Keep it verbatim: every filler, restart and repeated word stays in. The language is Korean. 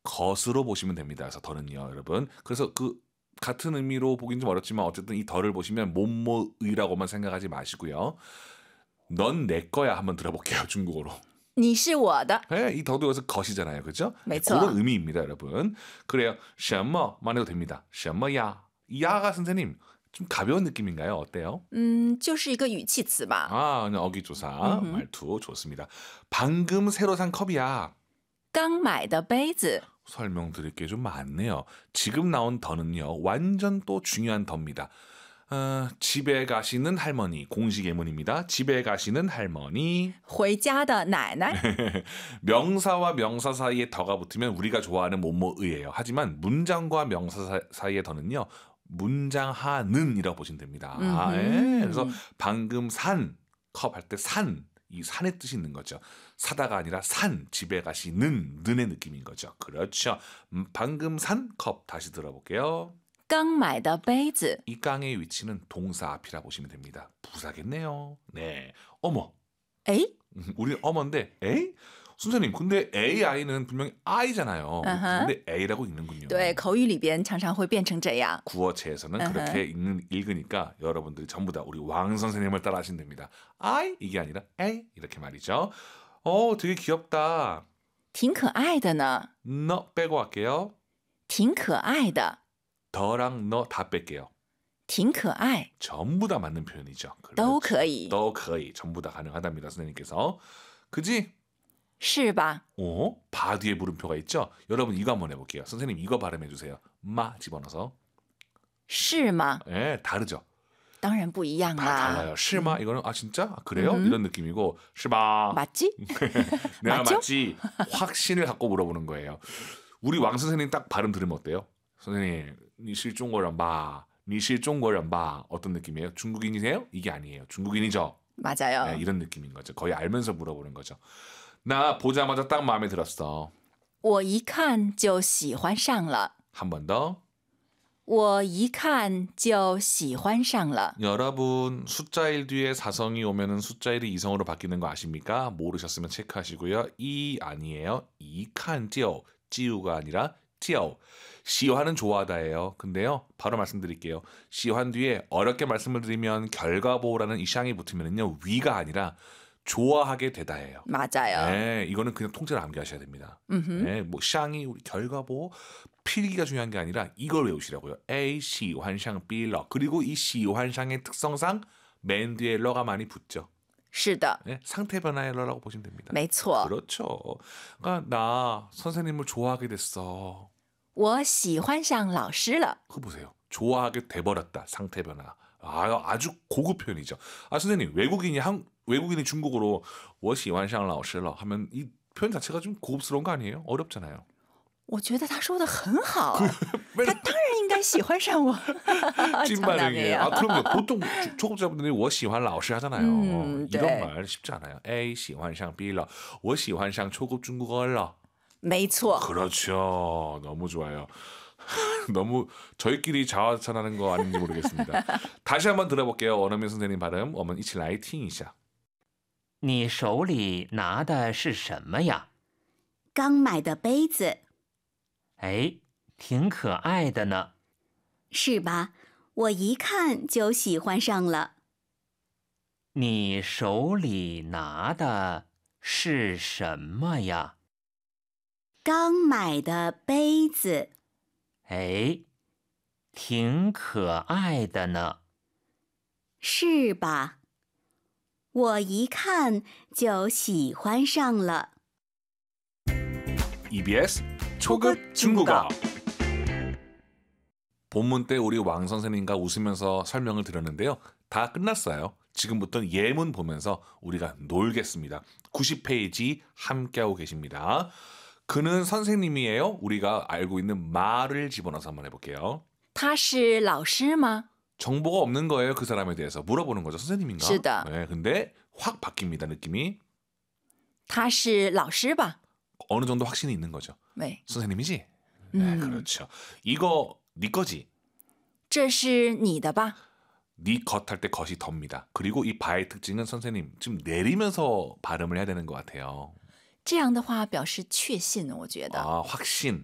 것으로 보시면 됩니다. 그래서 더는요, 여러분. 그래서 그 같은 의미로 보긴 좀 어렵지만 어쨌든 이 더를 보시면 뭐뭐의라고만 생각하지 마시고요. 넌 내 거야 한번 들어볼게요. 중국어로. 你是我的. 네, 이 더도 여기서 것이잖아요. 그렇죠? 네, 그런 의미입니다, 여러분. 그래요. 什么만 해도 됩니다. 什么呀? 야가 선생님 좀 가벼운 느낌인가요? 어때요? 음, 就是一个语气词吧. 아, 그냥 어기조사 음흠. 말투 좋습니다. 방금 새로 산 컵이야. 刚买的杯子. 설명드릴 게 좀 많네요. 지금 나온 더는요. 완전 또 중요한 더입니다. 어, 집에 가시는 할머니. 공식 예문입니다. 집에 가시는 할머니. 回家的奶奶. 명사와 명사 사이에 더가 붙으면 우리가 좋아하는 뭐뭐의예요. 하지만 문장과 명사 사이에 더는요. 문장하는이라고 보시면 됩니다. 아, 예. 그래서 방금 산, 컵 할 때 산. 이 산의 뜻이 있는 거죠. 사다가 아니라 산, 집에 가시는 는의 느낌인 거죠. 그렇죠. 음, 방금 산 컵 다시 들어볼게요. 刚买的杯子. 이 깡의 위치는 동사 앞이라 보시면 됩니다. 부사겠네요. 네. 어머. 에이? 우리 어머인데 에이? 선생님, 근데 에이아이는 분명히 I잖아요. Uh-huh. 근데 A라고 읽는군요. 对，口语里边常常会变成这样. 구어체에서는 Uh-huh. 그렇게 읽는, 읽으니까 여러분들이 전부 다 우리 왕 선생님을 따라 하시면 됩니다. I 이게 아니라 A 이렇게 말이죠. 어, 되게 귀엽다. 挺可爱的呢. 너 빼고 할게요. 挺可爱的. 더랑 너 다 뺄게요. 挺可爱. 전부 다 맞는 표현이죠. 都可以. 都可以. 전부 다 가능하답니다. 선생님께서. 그지? 是吧? 어? 바 뒤에 물음표가 있죠? 여러분 이거 한번 해볼게요. 선생님 이거 발음해 주세요. 마 집어넣어서. 是吗? 네, 다르죠? 当然不一样 다 啦. 달라요. 실마 이거는 아 진짜? 아, 그래요? 음. 이런 느낌이고 실마 맞지? 내가 맞죠? 맞지? 확신을 갖고 물어보는 거예요. 우리 왕 선생님 딱 발음 들으면 어때요? 선생님, 你是中国人吧?你是中国人吧? 어떤 느낌이에요? 중국인이세요? 이게 아니에요. 중국인이죠? 맞아요. 네, 이런 느낌인 거죠. 거의 알면서 물어보는 거죠. 나 보자마자 딱 마음에 들었어. 我一看就喜欢上了. 한 번 더. 我一看就喜欢上了. 여러분 숫자 일 뒤에 사성이 오면은 숫자 일이 이성으로 바뀌는 거 아십니까? 모르셨으면 체크하시고요. 이 아니에요. 이칸就 지우가 아니라 就 시환은 좋아하다예요. 근데요. 바로 말씀드릴게요. 시환 뒤에 어렵게 말씀을 드리면 결과보호라는 이 샹이 붙으면은요. 위가 아니라 좋아하게 되다예요. 맞아요. 네, 이거는 그냥 통째로 암기하셔야 됩니다. 네, 뭐 샹이 우리 결과보호 필기가 중요한 게 아니라 이걸 외우시라고요. A, 시, 환상, B, 러. 그리고 이 시, 환상의 특성상 맨 뒤에 러가 많이 붙죠. 是的. 네, 상태 변화의 러라고 보시면 됩니다. 没错. 그렇죠. 그러니까 나 선생님을 좋아하게 됐어. 我喜欢上老师了. 그거 보세요. 좋아하게 돼버렸다. 상태 변화. 아, 아주 고급 표현이죠. 아, 선생님 외국인이 한 외국인이 중국어로 我喜欢上老师了 하면 이 표현 자체가 좀 고급스러운 거 아니에요? 어렵잖아요. 我觉得他说的很好. 他当然应该喜欢上我. 찐반응이에요. 아, 그럼요. 보통 초급자분들이 我喜欢老师 하잖아요. 음, 이런 네. 말 쉽지 않아요. A 喜欢上 B 了我喜欢上 초급 중국어了没错. 그렇죠. 너무 좋아요. 너무 저희끼리 자화자찬하는 거 아닌지 모르겠습니다. 다시 한번 들어볼게요. 원어민 선생님 발음. 我们一起来听一下. 你手里拿的是什么呀？ 刚买的杯子。 哎，挺可爱的呢。 是吧？我一看就喜欢上了。 你手里拿的是什么呀？ 刚买的杯子。 哎，挺可爱的呢。 是吧？我一看就喜欢上了。 이비에스 초급 중국어. 본문 때 우리 왕 선생님과 웃으면서 설명을 드렸는데요. 다 끝났어요. 지금부터 예문 보면서 우리가 놀겠습니다. 구십 페이지 함께하고 계십니다. 그는 선생님이에요. 우리가 알고 있는 말을 집어넣어서 한번 해볼게요. 他是老师吗? 정보가 없는 거예요. 그 사람에 대해서 물어보는 거죠. 선생님인가? 是的. 네, 근데 확 바뀝니다. 느낌이. 他是老师吧? 어느 정도 확신이 있는 거죠. 네. 선생님이지? 음. 네, 그렇죠. 이거 네 거지? 这是你的吧? 네 것 할 때 것이 덥니다. 그리고 이 바의 특징은 선생님 좀 내리면서 발음을 해야 되는 것 같아요. 这样的话表示确信，我觉得。 아, 확신.